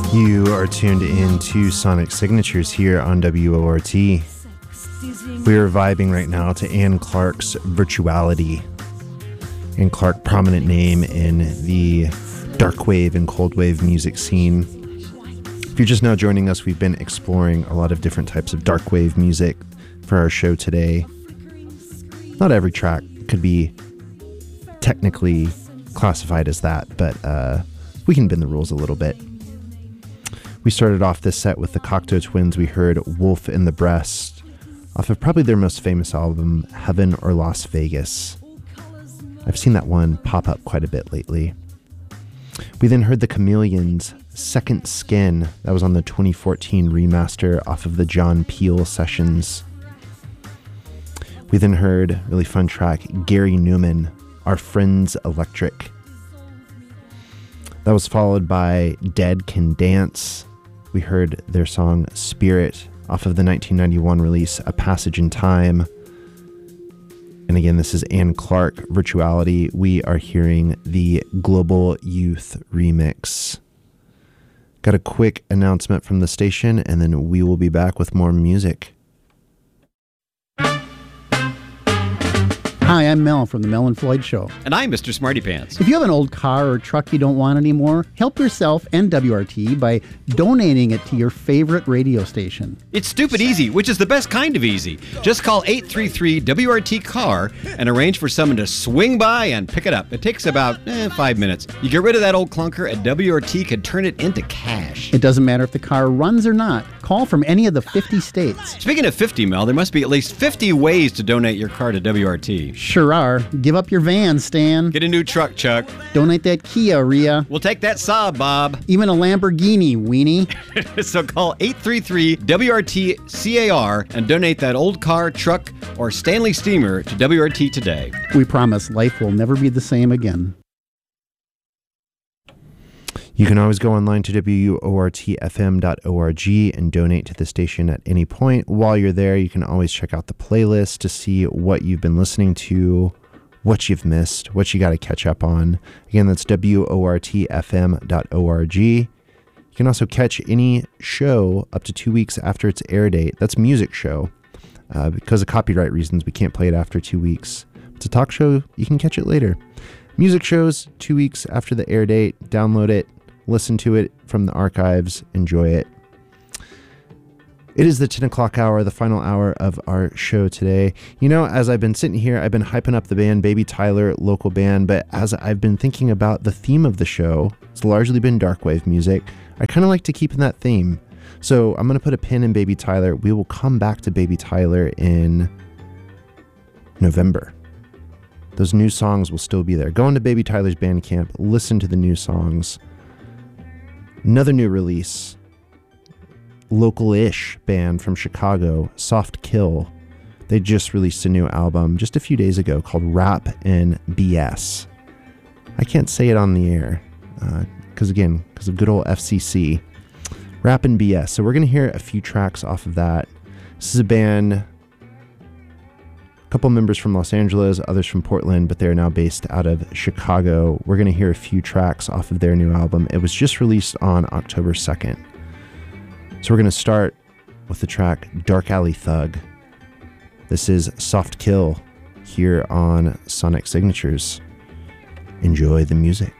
You are tuned in to Sonic Signatures here on WORT. We are vibing right now to Anne Clark's Virtuality. Anne Clark, prominent name in the dark wave and cold wave music scene. If you're just now joining us, we've been exploring a lot of different types of dark wave music for our show today. Not every track could be technically classified as that, but we can bend the rules a little bit. We started off this set with the Cocteau Twins. We heard Wolf in the Breast off of probably their most famous album, Heaven or Las Vegas. I've seen that one pop up quite a bit lately. We then heard the Chameleons' Second Skin. That was on the 2014 remaster off of the John Peel sessions. We then heard a really fun track, Gary Newman, Our Friends Electric. That was followed by Dead Can Dance. We heard their song Spirit off of the 1991 release A Passage in Time. And again, this is Anne Clark, Virtuality. We are hearing the Global Youth remix. Got a quick announcement from the station, and then we will be back with more music. Hi, I'm Mel from the Mel and Floyd Show. And I'm Mr. Smarty Pants. If you have an old car or truck you don't want anymore, help yourself and WRT by donating it to your favorite radio station. It's stupid easy, which is the best kind of easy. Just call 833-WRT-CAR and arrange for someone to swing by and pick it up. It takes about 5 minutes. You get rid of that old clunker and WRT can turn it into cash. It doesn't matter if the car runs or not. Call from any of the 50 states. Speaking of 50, Mel, there must be at least 50 ways to donate your car to WRT. Sure are. Give up your van, Stan. Get a new truck, Chuck. Donate that Kia, Rhea. We'll take that Saab, Bob. Even a Lamborghini, Weenie. So call 833-WRT-CAR and donate that old car, truck, or Stanley steamer to WRT today. We promise life will never be the same again. You can always go online to WORTFM.org and donate to the station at any point. While you're there, you can always check out the playlist to see what you've been listening to, what you've missed, what you got to catch up on. Again, that's WORTFM.org. You can also catch any show up to 2 weeks after its air date. That's music show. Because of copyright reasons, we can't play it after 2 weeks. It's a talk show. You can catch it later. Music shows 2 weeks after the air date. Download it. Listen to it from the archives. Enjoy it. It is the 10 o'clock hour, the final hour of our show today. You know, as I've been sitting here, I've been hyping up the band Baby Tyler, local band, but as I've been thinking about the theme of the show, it's largely been darkwave music. I kind of like to keep in that theme. So I'm going to put a pin in Baby Tyler. We will come back to Baby Tyler in November. Those new songs will still be there. Go into Baby Tyler's Bandcamp, listen to the new songs. Another new release, local-ish band from Chicago, Soft Kill. They just released a new album just a few days ago called Rap and BS. I can't say it on the air because of good old FCC. Rap and BS. So we're going to hear a few tracks off of that. This is a band, a couple members from Los Angeles, others from Portland, but they're now based out of Chicago. We're going to hear a few tracks off of their new album. It was just released on October 2nd. So we're going to start with the track Dark Alley Thug. This is Soft Kill here on Sonic Signatures. Enjoy the music.